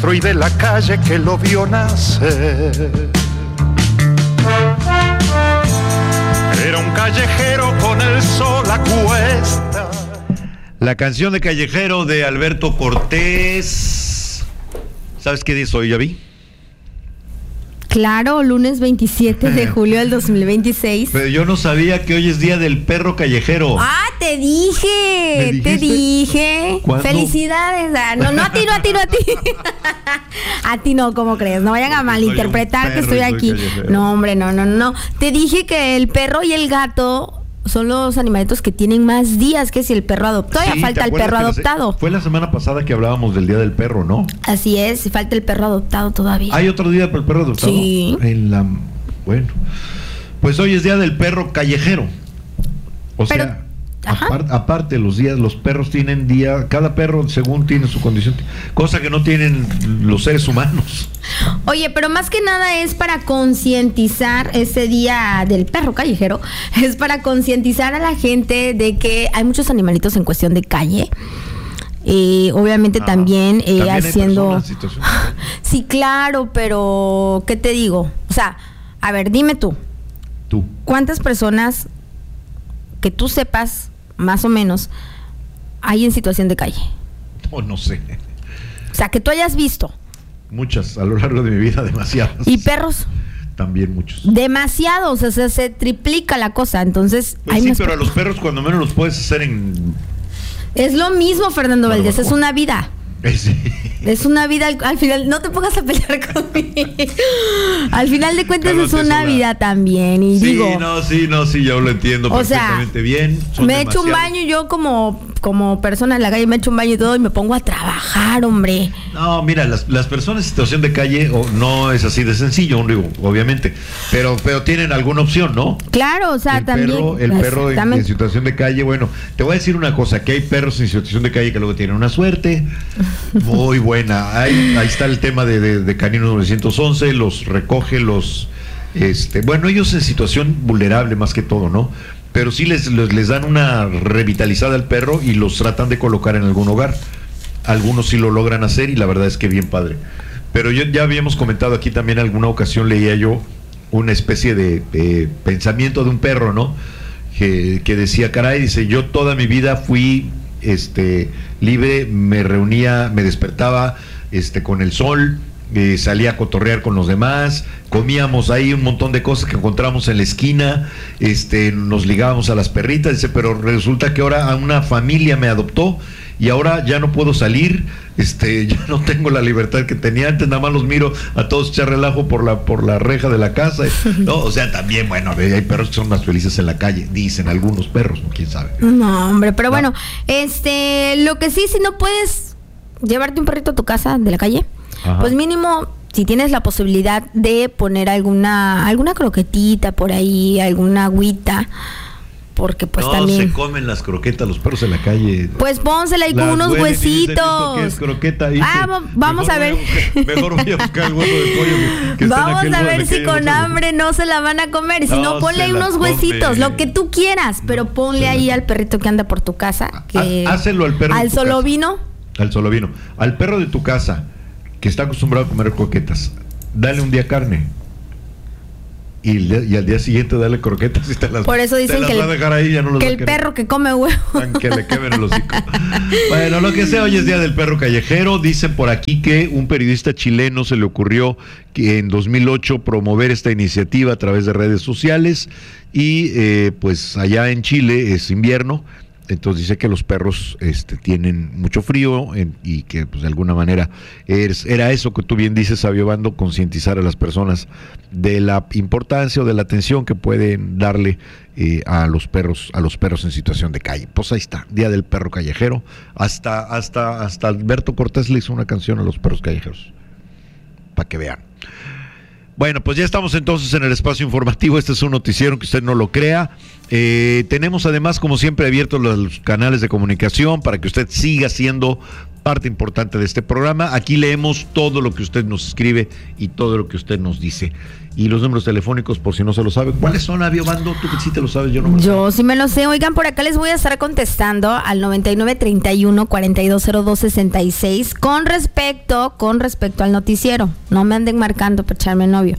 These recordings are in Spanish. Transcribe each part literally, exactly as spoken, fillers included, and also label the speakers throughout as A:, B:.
A: maestro y de la calle que lo vio nacer. Era un callejero con el sol a cuesta.
B: La canción de Callejero de Alberto Cortés. ¿Sabes qué día es hoy, Yavi?
C: Claro, lunes veintisiete de julio del dos mil veintiséis.
B: Pero yo no sabía que hoy es día del perro callejero.
C: Ah, te dije, te dije.
B: ¿Cuándo?
C: Felicidades. Ah, no, no a ti, no a ti, no a ti. A ti no, ¿cómo crees? No vayan a malinterpretar que estoy aquí.
B: Callejero.
C: No, hombre, no, no, no. Te dije que el perro y el gato son los animalitos que tienen más días que si el perro adoptó. Todavía
B: Sí,
C: falta
B: ¿te
C: el
B: acuerdas
C: perro
B: que la se-
C: adoptado.
B: Fue la semana pasada que hablábamos del día del perro, ¿no?
C: Así es, falta el perro adoptado todavía.
B: ¿Hay otro día para el perro adoptado?
C: Sí.
B: En la... Bueno, pues hoy es día del perro callejero. O
C: Pero-
B: sea,
C: ajá.
B: apar- aparte los días, los perros tienen día, cada perro según tiene su condición, cosa que no tienen los seres humanos.
C: Oye, pero más que nada es para concientizar ese día del perro callejero, es para concientizar a la gente de que hay muchos animalitos en cuestión de calle. Eh, obviamente
B: Ah,
C: también, eh,
B: también hay
C: haciendo...
B: personas en situación de calle.
C: Sí, claro, pero ¿qué te digo? O sea, a ver, dime tú,
B: Tú.
C: ¿cuántas personas que tú sepas, más o menos, hay en situación de calle?
B: No, no sé.
C: O sea, que tú hayas visto.
B: Muchas, a lo largo de mi vida, demasiadas.
C: ¿Y perros?
B: También muchos.
C: Demasiados, o sea, se triplica la cosa, entonces...
B: Pues
C: hay
B: sí,
C: más
B: pero a
C: per-
B: los perros cuando menos los puedes hacer en...
C: Es lo mismo, Fernando
B: Bueno,
C: Valdés,
B: bueno,
C: es una vida.
B: eh, sí.
C: Es una vida, al, al final, no te pongas a pelear conmigo. Al final de cuentas
B: Cálmate,
C: es una
B: Sola.
C: vida también. Y
B: Sí,
C: digo,
B: no, sí, no, sí, yo lo entiendo
C: o sea,
B: perfectamente bien. Son
C: me echo un
B: demasiados.
C: baño yo como, como persona en la calle, me echo un baño y todo y me pongo a trabajar, hombre.
B: No, mira, las, las personas en situación de calle o, no es así de sencillo, digo, obviamente, pero pero tienen alguna opción, ¿no?
C: Claro, o sea,
B: el
C: también.
B: perro, el perro en, en
C: exactamente.
B: situación de calle, bueno, te voy a decir una cosa, que hay perros en situación de calle que luego tienen una suerte muy buena. Ahí, ahí está el tema de, de, de Canino novecientos once, los recoge, los, este, bueno, ellos en situación vulnerable más que todo, ¿no? Pero sí les, les, les dan una revitalizada al perro y los tratan de colocar en algún hogar. Algunos sí lo logran hacer y la verdad es que bien padre. Pero yo ya habíamos comentado aquí también, alguna ocasión leía yo una especie de, de pensamiento de un perro, ¿no? Que, que decía, caray, dice, yo toda mi vida fui este libre, me reunía, me despertaba este con el sol, eh, salía a cotorrear con los demás, comíamos ahí un montón de cosas que encontramos en la esquina, este, nos ligábamos a las perritas, dice, pero resulta que ahora a una familia me adoptó y ahora ya no puedo salir, este, ya no tengo la libertad que tenía antes, nada más los miro a todos echar relajo por la, por la reja de la casa, ¿no? O sea, también, bueno, a ver, hay perros que son más felices en la calle, dicen algunos perros, quién sabe.
C: No, hombre, pero
B: No.
C: bueno, este, lo que sí, si no puedes llevarte un perrito a tu casa de la calle,
B: Ajá.
C: pues mínimo, si tienes la posibilidad de poner alguna, alguna croquetita por ahí, alguna agüita, porque pues
B: no
C: también...
B: se comen las croquetas los perros en la calle.
C: Pues pónsela ahí con
B: Las
C: unos
B: huelen y dicen,
C: huesitos.
B: ¿esto qué es croqueta? Y
C: Ah,
B: dicen,
C: va- vamos
B: mejor
C: a ver.
B: voy buscar- mejor voy a buscar el hueso de pollo que- que está en
C: Vamos
B: aquel
C: a
B: hueso
C: ver
B: de
C: si
B: aquel
C: con
B: hueso de-
C: hambre no se la van a comer. Si no,
B: No,
C: ponle
B: se
C: ahí
B: la
C: unos huesitos,
B: come.
C: lo que tú quieras, pero ponle
B: se
C: ahí
B: la-
C: al perrito que anda por tu casa. Que
B: Há- hácelo al perro de
C: Al
B: tu
C: solo
B: casa.
C: vino.
B: Al solo vino. Al perro de tu casa, que está acostumbrado a comer croquetas, dale un día carne. Y, le- y al día siguiente dale croquetas y te las,
C: Por eso
B: te
C: dicen
B: las
C: que
B: va
C: el-
B: a dejar ahí, ya no los
C: Que
B: va a
C: el
B: querer.
C: perro que come huevo.
B: Que le quemen el hocico. Bueno, lo que sea, hoy es día del perro callejero. Dicen por aquí que un periodista chileno se le ocurrió que en dos mil ocho promover esta iniciativa a través de redes sociales y eh, pues allá en Chile es invierno. Entonces dice que los perros este, tienen mucho frío en, y que pues de alguna manera es, era eso que tú bien dices, Sabio Bando, concientizar a las personas de la importancia o de la atención que pueden darle eh, a los perros, a los perros en situación de calle. Pues ahí está, Día del Perro Callejero. Hasta, hasta, hasta Alberto Cortés le hizo una canción a los perros callejeros. Para que vean. Bueno, pues ya estamos entonces en el espacio informativo. Este es un noticiero que usted no lo crea. Eh, tenemos además, como siempre, abiertos los canales de comunicación para que usted siga siendo parte importante de este programa. Aquí leemos todo lo que usted nos escribe y todo lo que usted nos dice. y los números telefónicos por si no se lo sabe. ¿Cuáles son, Aviobando? Tú que sí te lo sabes, yo no me lo sé.
C: Yo sí me lo sé. Oigan, por acá les voy a estar contestando al noventa y nueve treinta y uno cuarenta y dos cero dos sesenta y seis con respecto, con respecto al noticiero. No me anden marcando para echarme novio.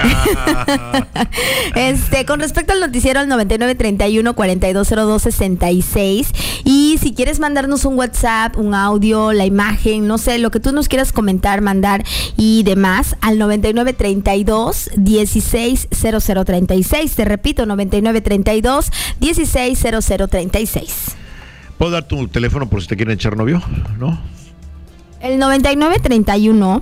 C: este, con respecto al noticiero al noventa y nueve treinta y uno cuarenta y dos cero dos sesenta y seis. Y si quieres mandarnos un WhatsApp, un audio, la imagen, no sé, lo que tú nos quieras comentar, mandar y demás, al noventa y nueve treinta y dos dieciséis cero cero treinta y seis. Te repito, noventa y nueve treinta y dos dieciséis cero cero treinta y seis.
B: ¿Puedo dar tu teléfono por si te quieren echar novio? ¿No?
C: El noventa y nueve treinta y uno.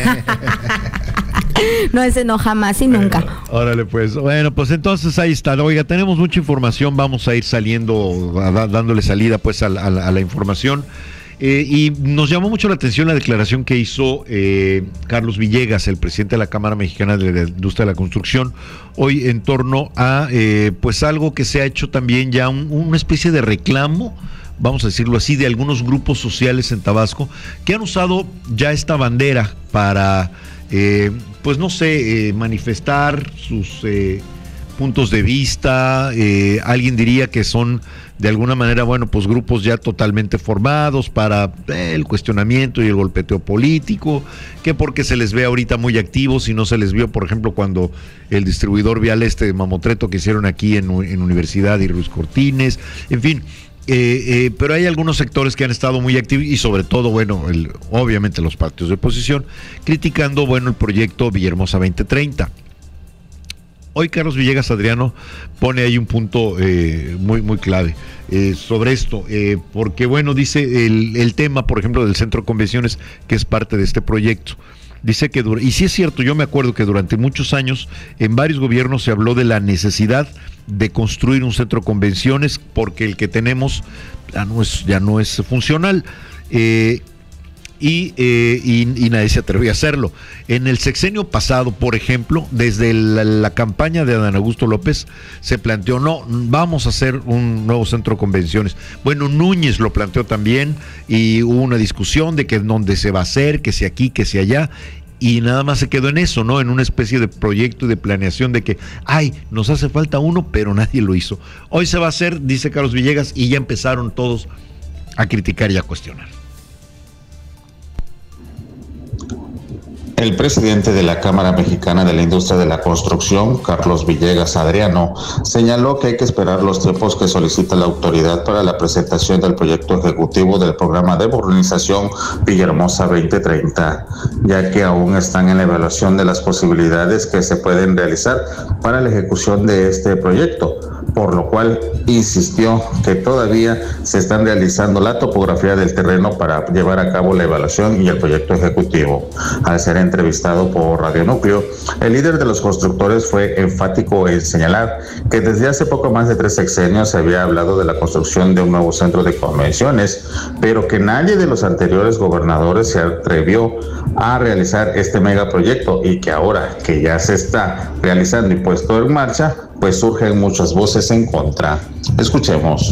C: No, ese no, jamás y nunca.
B: Bueno, órale, pues. Bueno, pues entonces ahí está. Oiga, tenemos mucha información. Vamos a ir saliendo, a, a, dándole salida pues a, a, a la información. Eh, y nos llamó mucho la atención la declaración que hizo eh, Carlos Villegas, el presidente de la Cámara Mexicana de la Industria de la Construcción, hoy en torno a eh, pues algo que se ha hecho también ya un, una especie de reclamo, vamos a decirlo así, de algunos grupos sociales en Tabasco que han usado ya esta bandera para, eh, pues no sé, eh, manifestar sus eh, puntos de vista. Eh, alguien diría que son de alguna manera, bueno, pues grupos ya totalmente formados para eh, el cuestionamiento y el golpeteo político, que porque se les ve ahorita muy activos y no se les vio, por ejemplo, cuando el distribuidor vial este de Mamotreto que hicieron aquí en, en Universidad y Ruiz Cortines, en fin. Eh, eh, pero hay algunos sectores que han estado muy activos y sobre todo, bueno, el, obviamente los partidos de oposición, criticando, bueno, el proyecto Villahermosa veinte treinta. Hoy Carlos Villegas Adriano pone ahí un punto eh, muy muy clave eh, sobre esto, eh, porque bueno, dice el, el tema, por ejemplo, del Centro de Convenciones, que es parte de este proyecto. Dice que, y sí es cierto, yo me acuerdo que durante muchos años en varios gobiernos se habló de la necesidad de construir un centro de convenciones porque el que tenemos ya no es, ya no es funcional. Eh, Y, eh, y, y nadie se atrevió a hacerlo. En el sexenio pasado, por ejemplo, desde la, la campaña de Adán Augusto López, se planteó, no, vamos a hacer un nuevo centro de convenciones. Bueno, Núñez lo planteó también y hubo una discusión de que dónde se va a hacer, que si aquí, que si allá, y nada más se quedó en eso, ¿no? En una especie de proyecto y de planeación de que, ay, nos hace falta uno, pero nadie lo hizo. Hoy se va a hacer, dice Carlos Villegas, y ya empezaron todos a criticar y a cuestionar.
D: El presidente de la Cámara Mexicana de la Industria de la Construcción, Carlos Villegas Adriano, señaló que hay que esperar los tiempos que solicita la autoridad para la presentación del proyecto ejecutivo del programa de modernización Villahermosa veinte treinta, ya que aún están en la evaluación de las posibilidades que se pueden realizar para la ejecución de este proyecto, por lo cual insistió que todavía se están realizando la topografía del terreno para llevar a cabo la evaluación y el proyecto ejecutivo. Al ser entrevistado por Radio Núcleo, el líder de los constructores fue enfático en señalar que desde hace poco más de tres sexenios se había hablado de la construcción de un nuevo centro de convenciones, pero que nadie de los anteriores gobernadores se atrevió a realizar este megaproyecto y que ahora que ya se está realizando y puesto en marcha, pues surgen muchas voces en contra. Escuchemos.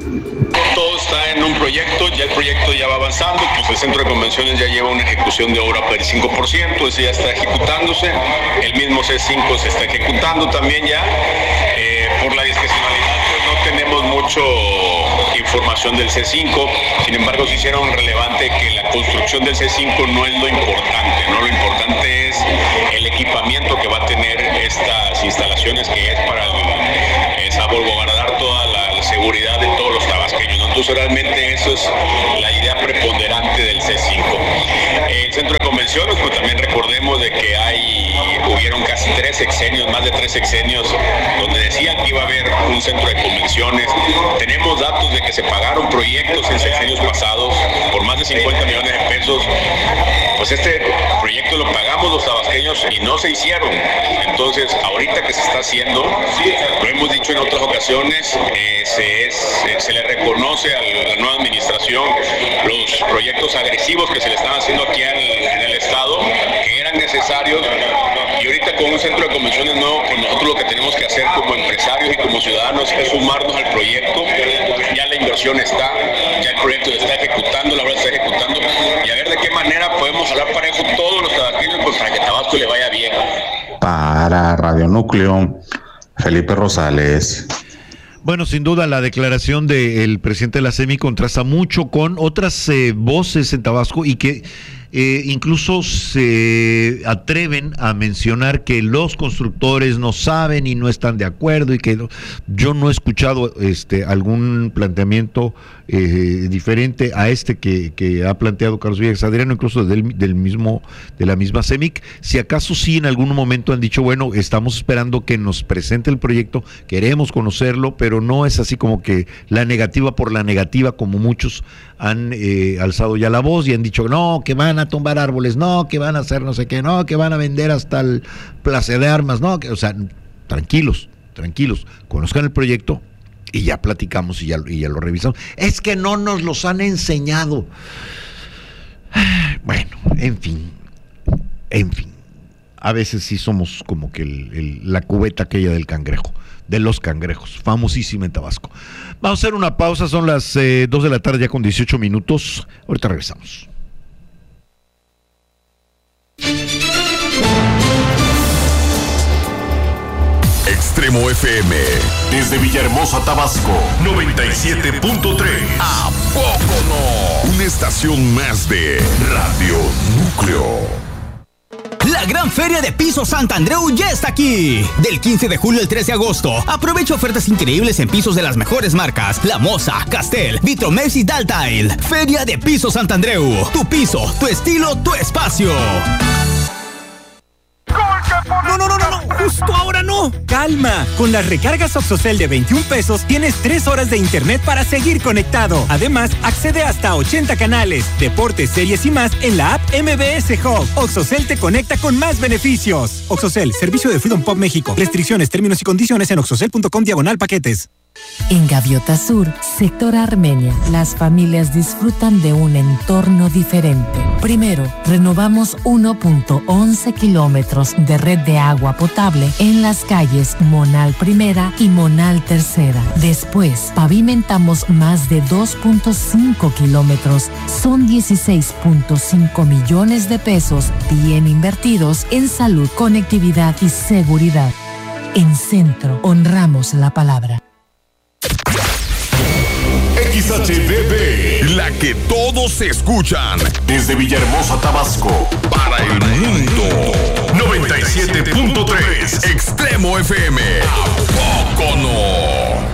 E: Todo está en un proyecto, ya el proyecto ya va avanzando, pues el centro de convenciones ya lleva una ejecución de obra por el cinco por ciento, ese ya está ejecutándose, el mismo C cinco se está ejecutando también ya, eh, por la discrecionalidad pues no tenemos mucho información del C cinco, sin embargo sí hicieron relevante que la construcción del C cinco no es lo importante, ¿no? Lo importante es el equipamiento que va a tener estas instalaciones, que es para el, el salvaguardar toda la, la seguridad de todos los tabasqueños, ¿no? Entonces realmente eso es la idea preponderante del C cinco. El centro de convenciones, pues también recordemos de que hay, hubieron casi tres sexenios, más de tres sexenios, donde decían que iba a haber un centro de convenciones. Tenemos datos de que se pagaron proyectos en sexenios pasados por más de cincuenta millones de pesos. Pues este proyecto lo pagamos los tabasqueños y no se hicieron. Entonces, ahorita que se está haciendo, lo hemos dicho en otras ocasiones, eh, se, es, se le reconoce a la nueva administración los proyectos agresivos que se le están haciendo aquí en el, en el estado, que eran necesarios, y ahorita con un centro de convenciones nuevo, pues nosotros lo que tenemos que hacer como empresarios y como ciudadanos es sumarnos al proyecto. Ya la inversión está, ya el proyecto se está ejecutando, la obra se está ejecutando, y a ver de qué manera podemos hablar parejo todos los tabasqueños pues para que Tabasco le vaya bien.
D: Para Radio Núcleo, Felipe Rosales.
B: Bueno, sin duda la declaración del presidente de la SEMI contrasta mucho con otras eh, voces en Tabasco y que eh, incluso se atreven a mencionar que los constructores no saben y no están de acuerdo y que no, yo no he escuchado este algún planteamiento eh, diferente a este que, que ha planteado Carlos Villegas Adriano, incluso del, del mismo de la misma SEMIC. Si acaso sí en algún momento han dicho, bueno, estamos esperando que nos presente el proyecto, queremos conocerlo, pero no es así como que la negativa por la negativa, como muchos han eh, alzado ya la voz y han dicho no, que van a tumbar árboles, no, que van a hacer no sé qué, no, que van a vender hasta el plaza de armas, no, que, o sea, tranquilos, tranquilos, conozcan el proyecto y ya platicamos y ya, y ya lo revisamos. Es que no nos los han enseñado. Bueno, en fin, en fin, a veces sí somos como que el, el, la cubeta aquella del cangrejo, de los cangrejos, famosísima en Tabasco. Vamos a hacer una pausa, son las eh, dos de la tarde ya con dieciocho minutos, ahorita regresamos.
F: Extremo F M, desde Villahermosa, Tabasco, noventa y siete punto tres. ¿A poco no? Una estación más de Radio Núcleo.
G: La gran feria de pisos Santandreu ya está aquí. Del quince de julio al tres de agosto. Aprovecha ofertas increíbles en pisos de las mejores marcas: La Moza, Castel, Vitromex y Daltile. Feria de pisos Santandreu. Tu piso, tu estilo, tu espacio.
H: No, no, no, no, no, justo ahora no. Calma, con las recargas Oxocel de veintiún pesos tienes tres horas de internet para seguir conectado. Además, accede hasta a ochenta canales, deportes, series y más en la app M B S Hub. Oxocel te conecta con más beneficios. Oxocel, servicio de Freedom Pop México. Restricciones, términos y condiciones en oxocel punto com diagonal paquetes.
I: En Gaviota Sur, sector Armenia, las familias disfrutan de un entorno diferente. Primero, renovamos uno punto once kilómetros de red de agua potable en las calles Monal Primera y Monal Tercera. Después, pavimentamos más de dos punto cinco kilómetros. Son dieciséis punto cinco millones de pesos bien invertidos en salud, conectividad y seguridad. En Centro, honramos la palabra.
F: X H D B, la que todos escuchan, desde Villahermosa, Tabasco, para el mundo. noventa y siete punto tres, Extremo F M. ¿A poco no?